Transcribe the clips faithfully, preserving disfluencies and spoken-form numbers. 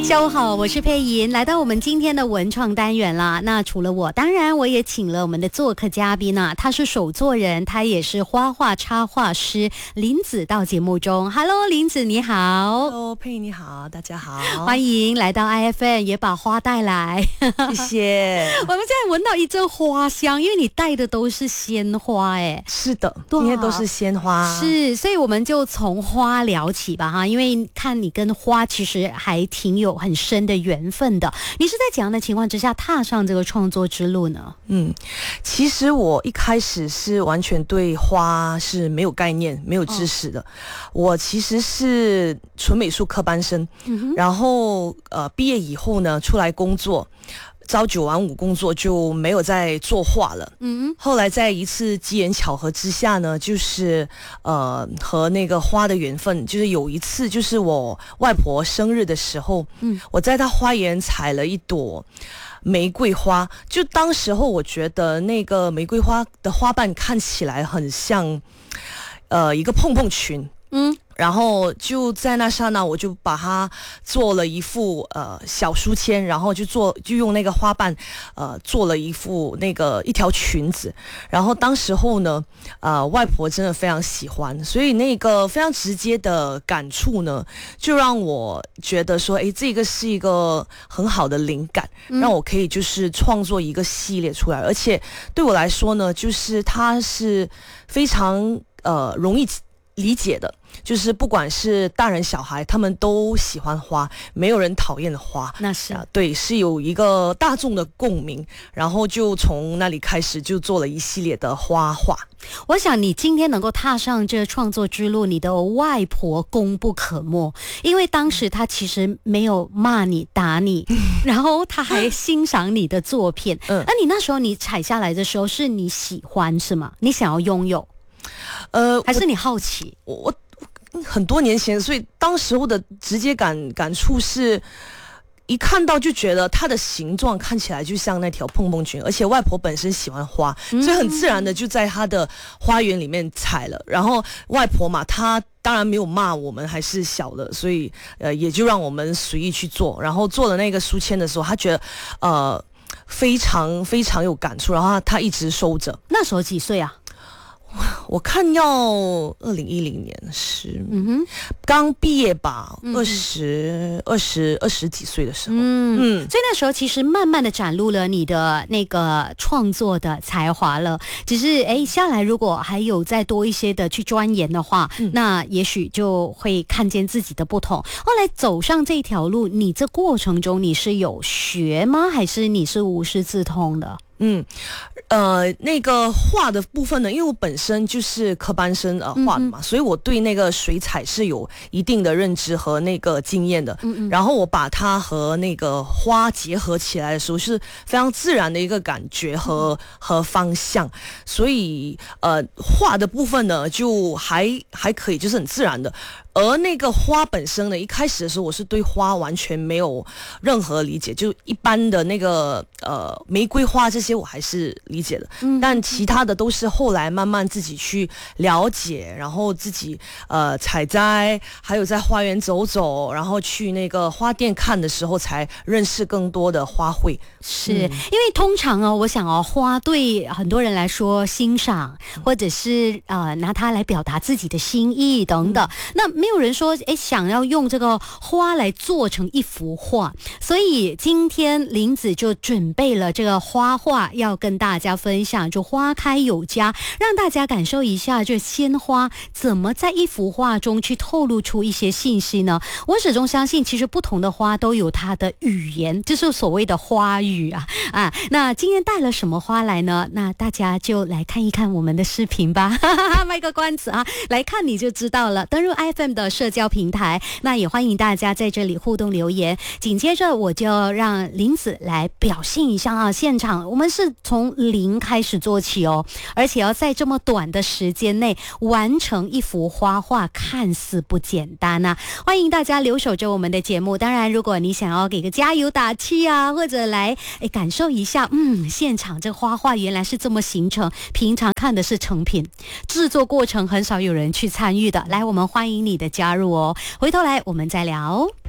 下午好，我是佩莹，来到我们今天的文创单元啦。那除了我，当然我也请了我们的做客嘉宾啊，他是手作人，他也是花画插画师林子到节目中。Hello， 林子你好。 Hello， 佩莹你好，大家好， 欢迎来到 I F M， 也把花带来， 谢谢。 我们现在闻到一阵花香，因为你带的都是鲜花，哎， 是的，今天都是鲜花， 是，所以我们就从花聊起吧哈，因为看你跟花其实还挺有很深的缘分的。你是在怎样的情况之下踏上这个创作之路呢？ 嗯，其实我一开始是完全对花是没有概念、没有知识的。哦、我其实是纯美术科班生，嗯、然后呃毕业以后呢，出来工作。朝九晚五工作就没有再作画了。嗯，后来在一次机缘巧合之下呢，就是呃和那个花的缘分，就是有一次就是我外婆生日的时候，嗯，我在她花园采了一朵玫瑰花，就当时候我觉得那个玫瑰花的花瓣看起来很像呃一个蓬蓬裙，嗯。然后就在那刹那，我就把它做了一副呃小书签，然后就做就用那个花瓣呃做了一副那个一条裙子。然后当时候呢，呃外婆真的非常喜欢，所以那个非常直接的感触呢，就让我觉得说，哎，这个是一个很好的灵感，让我可以就是创作一个系列出来。而且对我来说呢，就是它是非常呃容易理解的，就是不管是大人小孩，他们都喜欢花，没有人讨厌花。 那是、 啊、对，是有一个大众的共鸣，然后就从那里开始就做了一系列的花画。 我想你今天能够踏上这创作之路，你的外婆功不可没，因为当时她其实没有骂你打你，然后她还欣赏你的作品。嗯，那你那时候你采下来的时候是你喜欢是吗？你想要拥有？呃，还是你好奇？ 我我很多年前，所以当时候的直接感感触是，一看到就觉得它的形状看起来就像那条蓬蓬裙，而且外婆本身喜欢花，嗯、所以很自然的就在她的花园里面采了。然后外婆嘛，她当然没有骂我们，还是小的，所以呃也就让我们随意去做。然后做了那个书签的时候，她觉得呃非常非常有感触，然后她一直收着。 那时候几岁啊？ 我看要二零一零年是，嗯哼，刚毕业吧，二十二十二十几岁的时候，嗯嗯，所以那时候其实慢慢的展露了你的那个创作的才华了。只是哎，下来如果还有再多一些的去钻研的话，嗯、那也许就会看见自己的不同。后来走上这条路，你这过程中你是有学吗？还是你是无师自通的？ 嗯，呃，那个画的部分呢，因为我本身就是科班生呃画的嘛，嗯、所以我对那个水彩是有一定的认知和那个经验的。嗯嗯。然后我把它和那个花结合起来的时候，是非常自然的一个感觉和、嗯、和方向，所以呃画的部分呢就还还可以，就是很自然的。而那个花本身呢，一开始的时候我是对花完全没有任何理解，就一般的那个呃玫瑰花这些我还是理解的，嗯、但其他的都是后来慢慢自己去了解，然后自己呃采摘，还有在花园走走，然后去那个花店看的时候才认识更多的花卉。 是、嗯、因为通常哦，我想哦，花对很多人来说欣赏，或者是呃拿它来表达自己的心意等等，嗯、那没有人说诶想要用这个花来做成一幅画，所以今天林子就准备了这个花画要跟大家分享，就花开有家，让大家感受一下这鲜花怎么在一幅画中去透露出一些信息呢？我始终相信其实不同的花都有它的语言，就是所谓的花语啊啊！那今天带了什么花来呢？那大家就来看一看我们的视频吧，卖个关子啊，来看你就知道了。登入 I F M 的社交平台，那也欢迎大家在这里互动留言。紧接着我就让林子来表现一下啊，现场我们是从零开始做起哦，而且要在这么短的时间内完成一幅花画，看似不简单啊！欢迎大家留守着我们的节目。当然，如果你想要给个加油打气啊，或者来诶感受一下，嗯，现场这花画原来是这么形成，平常看的是成品，制作过程很少有人去参与的。来，我们欢迎你的加入哦。回头来我们再聊。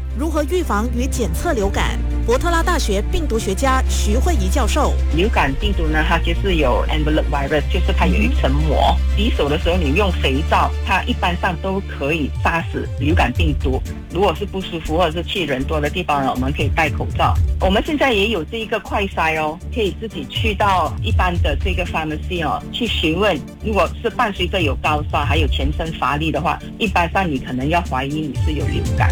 如何预防与检测流感？伯特拉大学病毒学家徐慧仪教授， 流感病毒呢，它就是有 envelope virus， 就是它有一层膜。洗手的时候你用肥皂，它一般上都可以杀死流感病毒。如果是不舒服或者是去人多的地方呢，我们可以戴口罩。我们现在也有这一个快筛哦，可以自己去到一般的这个 pharmacy 哦，去询问。如果是伴随着有高烧还有全身乏力的话，一般上你可能要怀疑你是有流感。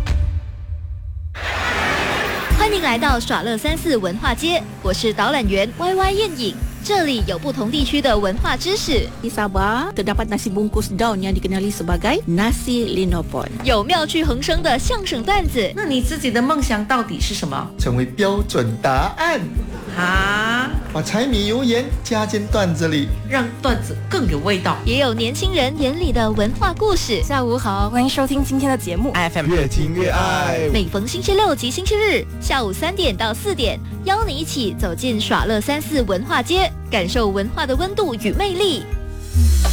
欢迎来到耍乐三四文化街，我是导览员 Y Y 燕影。这里有不同地区的文化知识。 Di Sabah terdapat nasi bungkus daun yang dikenali sebagai nasi linopon， 有妙趣横生的相声段子。 那你自己的梦想到底是什么？ 成为标准答案啊！ 把柴米油盐加进段子里， 让段子更有味道。 也有年轻人眼里的文化故事。 下午好，欢迎收听今天的节目 F M 越听越爱。 每逢星期六及星期日下午三点到四点，邀你一起走进耍乐三四文化街，感受文化的温度与魅力。